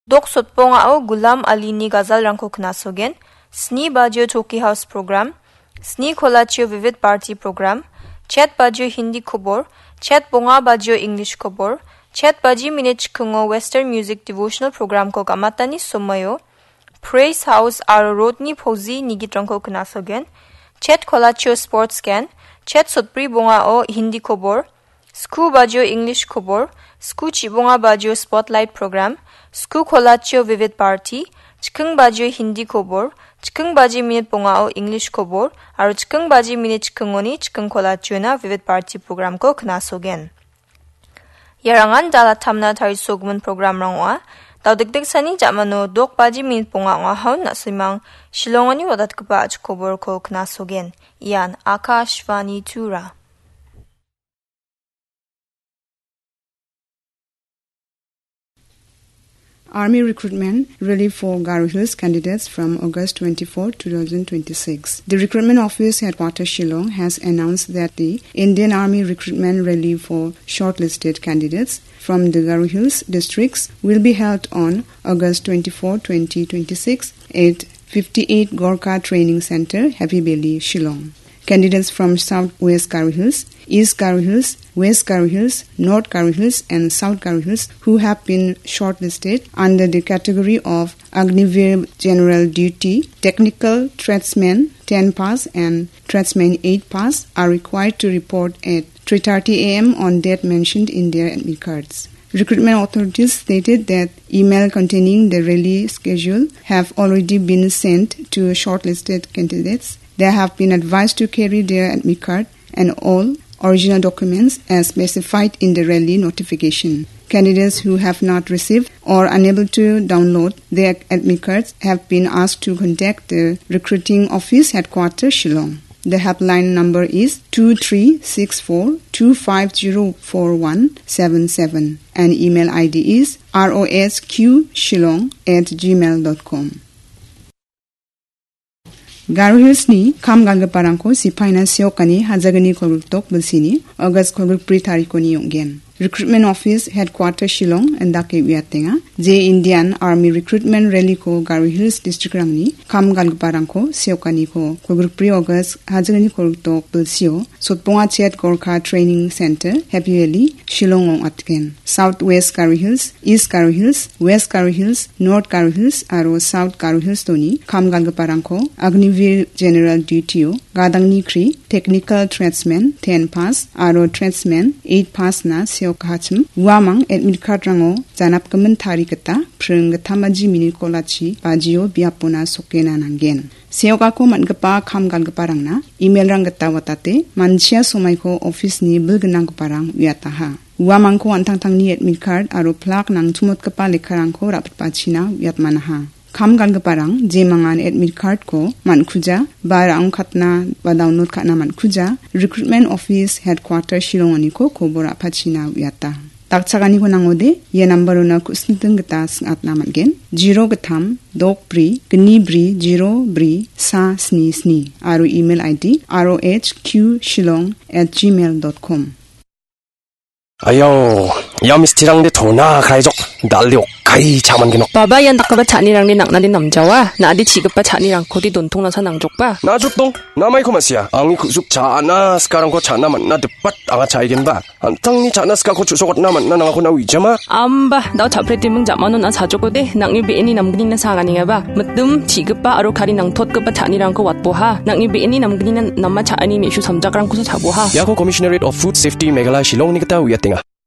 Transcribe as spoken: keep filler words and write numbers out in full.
Dok sotpongao Gulam Alini Gazal Rangko Knasogen, Sni Bajo Toki House Program, Sni Kolachio Vivid Party Program, Chat Bajo Hindi Kobor, Chat Bonga Bajo English Kobor, Chat Baji Minich Kungo Western Music Devotional Program ko kamatani somayo, Praise House Aro Rodni Pozi Nigit Rangko Knasogen, Chat Kolachio Sports Scan, Chat Sotpri Bonga o Hindi Kobor, Sku Bajo English Kobor, Sku Chibonga Bajo Spotlight Program, Sku Kolachio Vivid Party, Chikung Bajo Hindi Kobor, Chikung Baji Minute Bonga o English Kobor, Aro Chikung Baji Minute Chikungoni Chikung Kolachio na Vivid Party Program ko Knasogen. Yarangan dala tamna tari sogmun program rangwa, daw degdeg sani jamano dok baji minute bonga nga haun na simang Shillongani wadat kaba ach kobor ko Knasogen. Iyan Akashvani Tura. Army recruitment rally for Garo Hills candidates from August twenty-fourth, twenty twenty-six. The Recruitment Office Headquarters Shillong has announced that the Indian Army recruitment rally for shortlisted candidates from the Garo Hills districts will be held on August twenty-fourth, twenty twenty-six at fifty-eight Gorkha Training Center, Happy Valley, Shillong. Candidates from South-West Garo Hills, East Garo Hills, West Garo Hills, North Garo Hills and South Garo Hills who have been shortlisted under the category of Agniveer General Duty, Technical Tradesman ten pass and Tradesman eight pass are required to report at three thirty a.m. on date mentioned in their admit cards. Recruitment authorities stated that email containing the rally schedule have already been sent to shortlisted candidates. They have been advised to carry their admit card and all original documents as specified in the rally notification. Candidates who have not received or unable to download their admit cards have been asked to contact the recruiting office headquarters Shillong. The helpline number is two three six four two five zero four one seven seven and email I D is rosqshillong at gmail dot com. Garo Hills ni kam galgaparangko si financial kani hazagani kolgtok bulsini August kolguk pri tariko ni yonggen. Recruitment Office Headquarters Shillong and Dake Wiatenga J Indian Army Recruitment Rally ko Garo Hills District rangni kam galgaparangko siokani ko kolguk pri August hazagani kolgtok bulsio sotponga chet Gorkha Training Center Happy Valley Shillong ong atken. South-West Garo Hills, East Garo Hills, West Garo Hills, North Garo Hills aro South Garo Hills toni kam galgaparangko Agniveer General Duty gadangni kri Technical Tradesman ten pass aro Tradesman eight pass na sio kahachim wamang admit card rango janap kamen thari kata preng thamaji mini kolachi pajio biapona sokena nangen. Seoga ko mangapa kham galgapa rangna email rangata watate manchia somai ko office ni bulgnang parang wiataha. Wamang ko antang-tang ni admit card aro plak nang tumot kapa lekharang ko rapat pachina wiatmanaha. Kam galgaparang jemangan admit card ko mankhuja barang khatna ba download khatna mankhuja Recruitment Office Headquarters Shillongani ko kobora phachina wiata takchagani ko nangode ye number na kusinteng gata singatna mangen zero gatham dok bri gni bri zero bri sa sni sni aro email I D rohqshillong at gmail dot com. Ayo, ya mistirang de thona khaijok dalliok kai chaman gino. Baba yan dakaba chanirang ni nakna din namjawa na adi chigapa chanirang ko di dontong na sa nangjok pa. Na jutong na may kumasya ang kusuk chana sekarang ko chana man na depat anga chaigen ba. Antang ni chana ska ko chusokot naman na nangako na wijama. Amba daw chapre timung jamano na sajoko de nangni beeni namgni na sagani nga ba. Matum chigapa aro kari nang thotgapa chanirang ko watbo ha. Nangni beeni namgni na namma chaani ni isyu samjakrang ko sa chabo ha. Yako Commissionerate of Food Safety Meghalaya Shillong ni kata wiyatinga.